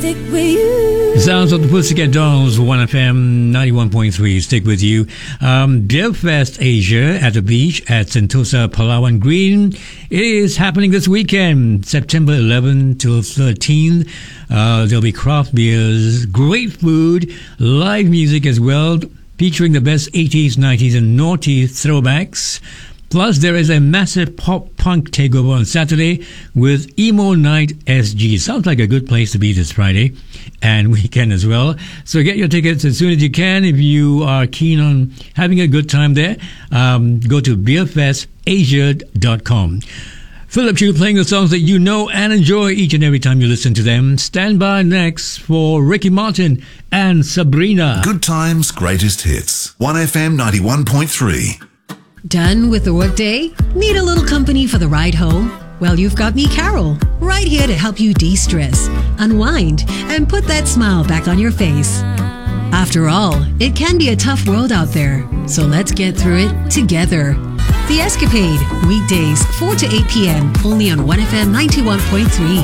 Stick with you. Sounds of the Pussycat Dolls, 1FM 91.3. Stick with you. Beer Fest Asia at the beach at Sentosa Palawan Green is happening this weekend, September 11 till 13. There'll be craft beers, great food, live music as well, featuring the best 80s, 90s, and noughty throwbacks. Plus, there is a massive pop-punk takeover on Saturday with Emo Night SG. Sounds like a good place to be this Friday and weekend as well. So get your tickets as soon as you can. If you are keen on having a good time there, go to beerfestasia.com. Philip Chu playing the songs that you know and enjoy each and every time you listen to them. Stand by next for Ricky Martin and Sabrina. Good times, greatest hits. 1FM 91.3. Done with the workday? Need a little company for the ride home? Well, you've got me, Carol, right here to help you de-stress, unwind, and put that smile back on your face. After all, it can be a tough world out there, so let's get through it together. The Escapade, weekdays 4 to 8 p.m. only on 1FM 91.3.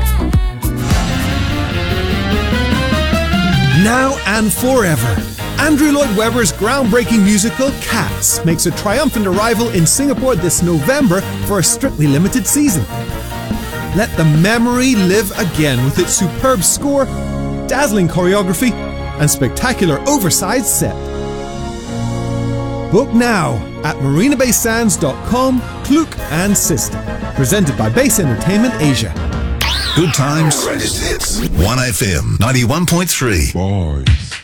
Now and forever. Andrew Lloyd Webber's groundbreaking musical Cats makes a triumphant arrival in Singapore this November for a strictly limited season. Let the memory live again with its superb score, dazzling choreography, and spectacular oversized set. Book now at marinabaysands.com, Klook and Sister. Presented by Base Entertainment Asia. Good times, greatest hits. 1FM 91.3. Boys.